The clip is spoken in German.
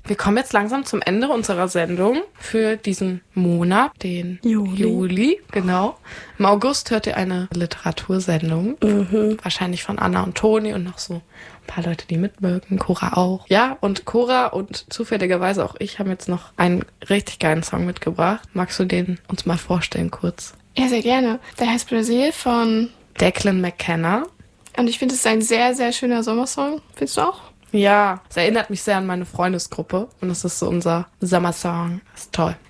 wir kommen jetzt langsam zum Ende unserer Sendung für diesen Monat, den Juli. Genau. Im August hört ihr eine Literatursendung. Wahrscheinlich von Anna und Toni und noch so ein paar Leute, die mitwirken. Cora auch. Ja, und Cora und zufälligerweise auch ich haben jetzt noch einen richtig geilen Song mitgebracht. Magst du den uns mal vorstellen kurz? Ja, sehr gerne. Der heißt Brazil von Declan McKenna. Und ich finde, es ist ein sehr, sehr schöner Sommersong. Findest du auch? Ja, es erinnert mich sehr an meine Freundesgruppe. Und es ist so unser Sommersong. Ist toll.